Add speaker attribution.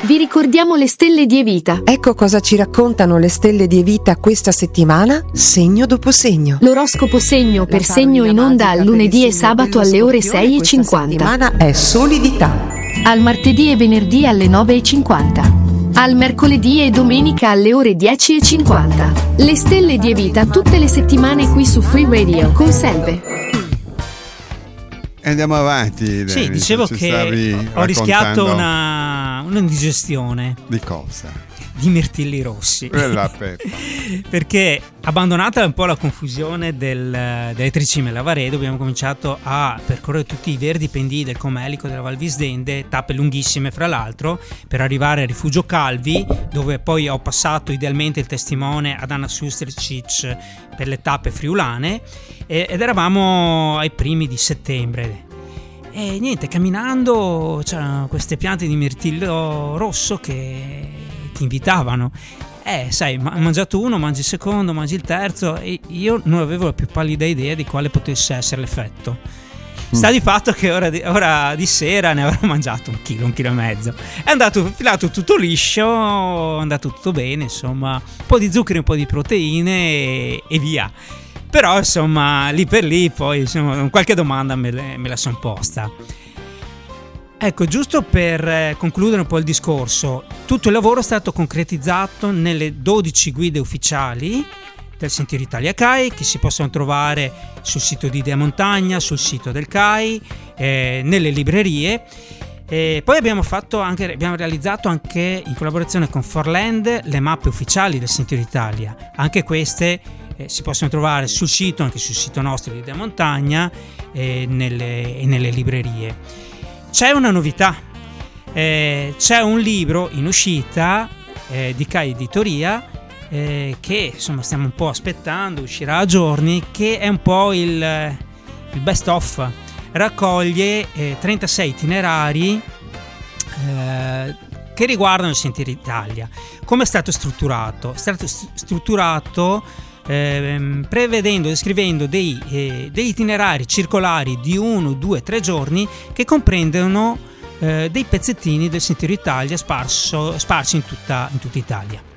Speaker 1: Vi ricordiamo le stelle di Evita.
Speaker 2: Ecco cosa ci raccontano le stelle di Evita questa settimana, segno dopo segno.
Speaker 1: L'oroscopo segno per segno in onda al lunedì e sabato alle ore 6:50.
Speaker 2: Questa settimana è solidità.
Speaker 1: Al martedì e venerdì alle 9:50. Al mercoledì e domenica alle ore 10:50. Le stelle di Evita tutte le settimane qui su Free Radio con Selve.
Speaker 3: Andiamo avanti.
Speaker 4: Sì, dicevo che ho rischiato un'indigestione.
Speaker 3: Di cosa?
Speaker 4: Di mirtilli rossi. Perché abbandonata un po' la confusione delle tricime Lavaredo, abbiamo cominciato a percorrere tutti i verdi pendii del Comelico della Val Visdende, tappe lunghissime fra l'altro, per arrivare al Rifugio Calvi, dove poi ho passato idealmente il testimone ad Anna Sustricic per le tappe friulane, ed eravamo ai primi di settembre. E niente, camminando c'erano queste piante di mirtillo rosso che ti invitavano. Sai, mangiato uno, mangi il secondo, mangi il terzo, e io non avevo la più pallida idea di quale potesse essere l'effetto. Sta di fatto che ora di sera ne avrò mangiato un chilo e mezzo. È andato filato tutto liscio, è andato tutto bene, insomma, un po' di zuccheri, un po' di proteine e via. Però insomma, lì per lì poi insomma, qualche domanda me la son posta. Ecco, giusto per concludere un po' il discorso, tutto il lavoro è stato concretizzato nelle 12 guide ufficiali del Sentiero Italia CAI, che si possono trovare sul sito di Idea Montagna, sul sito del CAI, nelle librerie. Poi abbiamo realizzato anche in collaborazione con Forland le mappe ufficiali del Sentiero Italia. Anche queste si possono trovare sul sito, anche sul sito nostro di Idea Montagna, e nelle librerie. C'è una novità, c'è un libro in uscita di CAI Editoria che insomma stiamo un po' aspettando, uscirà a giorni, che è un po' il best of. Raccoglie 36 itinerari che riguardano il Sentiero Italia. Come è stato strutturato? È stato strutturato descrivendo degli itinerari circolari di 1, 2, 3 giorni che comprendono dei pezzettini del Sentiero Italia sparsi in tutta Italia.